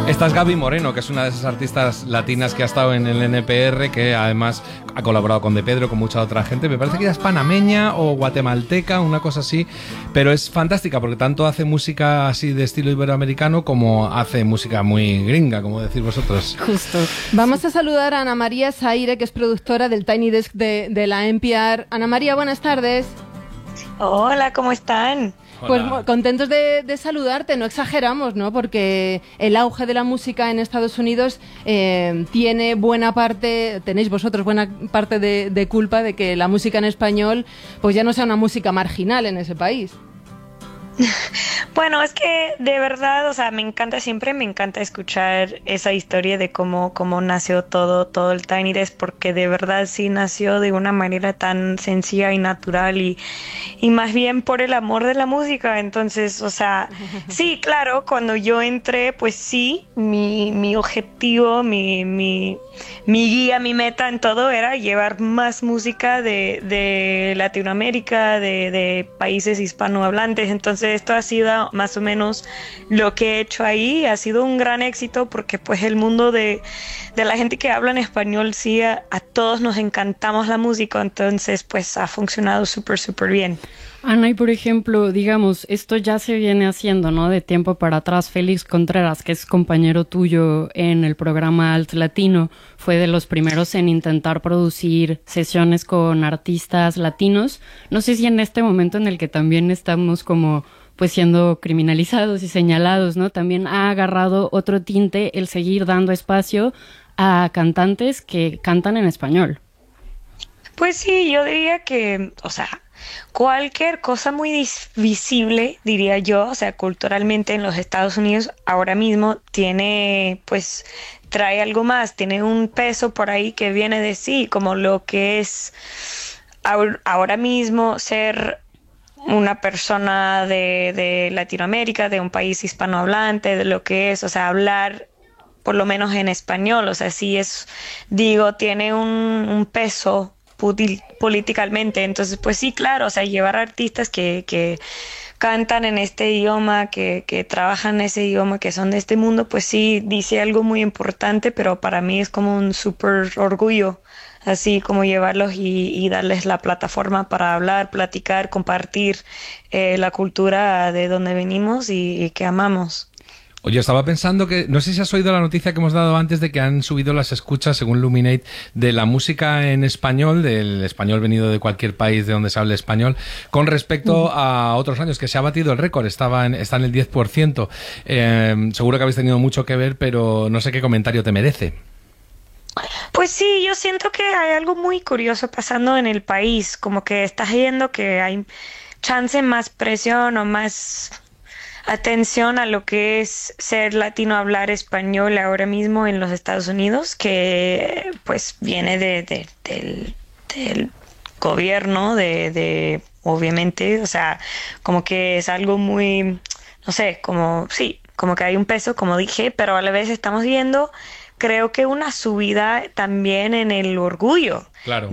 Esta es Gaby Moreno, que es una de esas artistas latinas que ha estado en el NPR, que además ha colaborado con De Pedro, con mucha otra gente. Me parece que ella es panameña o guatemalteca, una cosa así, pero es fantástica porque tanto hace música así de estilo iberoamericano como hace música muy gringa, como decís vosotros. Justo. Vamos a saludar a Ana María Zaire, que es productora del Tiny Desk de la NPR. Ana María, buenas tardes. Hola, ¿cómo están? Pues contentos de saludarte, no exageramos, ¿no? Porque el auge de la música en Estados Unidos tiene buena parte, tenéis vosotros buena parte de culpa de que la música en español pues ya no sea una música marginal en ese país. Bueno, es que de verdad, o sea, me encanta escuchar esa historia de cómo nació todo el Tiny Desk, porque de verdad sí nació de una manera tan sencilla y natural y más bien por el amor de la música. Entonces, o sea, sí, claro, cuando yo entré, pues sí, mi objetivo, mi guía, mi meta en todo era llevar más música de Latinoamérica, de países hispanohablantes. Entonces esto ha sido más o menos lo que he hecho ahí. Ha sido un gran éxito porque pues el mundo de la gente que habla en español, sí, a todos nos encantamos la música. Entonces pues ha funcionado súper bien. Ana, y por ejemplo, digamos, esto ya se viene haciendo, ¿no? De tiempo para atrás. Félix Contreras, que es compañero tuyo en el programa Alt Latino, fue de los primeros en intentar producir sesiones con artistas latinos. No sé si en este momento en el que también estamos como pues siendo criminalizados y señalados, ¿no? También ha agarrado otro tinte el seguir dando espacio a cantantes que cantan en español. Pues sí, yo diría que, o sea, cualquier cosa muy visible, diría yo, o sea, culturalmente en los Estados Unidos ahora mismo trae algo más, tiene un peso por ahí que viene de sí, como lo que es ahora mismo ser una persona de Latinoamérica, de un país hispanohablante, de lo que es, o sea, hablar por lo menos en español, o sea, sí es, digo, tiene un peso políticamente. Entonces pues sí, claro, o sea, llevar artistas que cantan en este idioma, que trabajan en ese idioma, que son de este mundo, pues sí dice algo muy importante, pero para mí es como un súper orgullo, así como llevarlos y darles la plataforma para hablar, platicar, compartir la cultura de donde venimos y que amamos. Oye, estaba pensando que, no sé si has oído la noticia que hemos dado antes de que han subido las escuchas, según Luminate, de la música en español, del español venido de cualquier país de donde se hable español, con respecto a otros años, que se ha batido el récord, está en el 10%. Seguro que habéis tenido mucho que ver, pero no sé qué comentario te merece. Pues sí, yo siento que hay algo muy curioso pasando en el país, como que estás viendo que hay chance más presión o más atención a lo que es ser latino, hablar español ahora mismo en los Estados Unidos, que pues viene del gobierno, obviamente, o sea, como que es algo muy, no sé, como sí, como que hay un peso, como dije, pero a la vez estamos viendo, creo que una subida también en el orgullo. Claro.